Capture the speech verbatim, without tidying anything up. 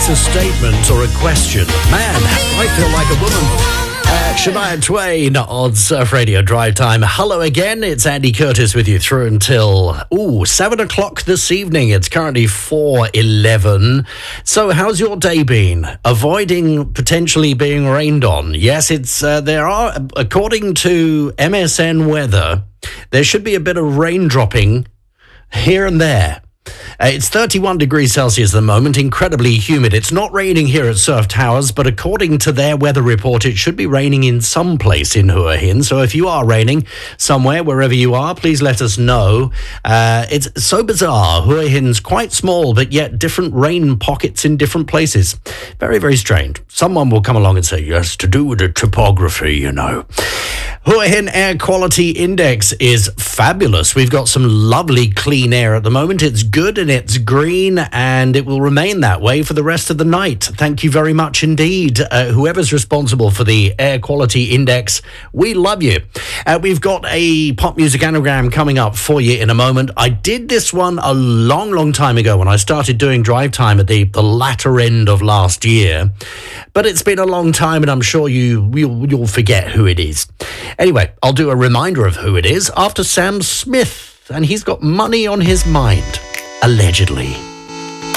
It's a statement or a question. Man, I feel like a woman. Uh, Shania Twain on Surf Radio Drive Time. Hello again, it's Andy Curtis with you through until, ooh, seven o'clock this evening. It's currently four eleven. So how's your day been? Avoiding potentially being rained on. Yes, it's, uh, there are, according to M S N Weather, there should be a bit of rain dropping here and there. Uh, it's thirty-one degrees Celsius at the moment, incredibly humid. It's not raining here at Surf Towers, but according to their weather report, it should be raining in some place in Hua Hin. So if you are raining somewhere, wherever you are, please let us know. Uh, it's so bizarre. Hua Hin's quite small, but yet different rain pockets in different places. Very, very strange. Someone will come along and say, yes, to do with the topography, you know. Hua Hin Air Quality Index is fabulous. We've got some lovely clean air at the moment. It's good and it's green, and it will remain that way for the rest of the night. Thank you very much indeed. Uh, whoever's responsible for the Air Quality Index, we love you. Uh, we've got a pop music anagram coming up for you in a moment. I did this one a long, long time ago when I started doing Drive Time at the, the latter end of last year. But it's been a long time, and I'm sure you, you'll, you'll forget who it is. Anyway, I'll do a reminder of who it is after Sam Smith, and he's got money on his mind, allegedly.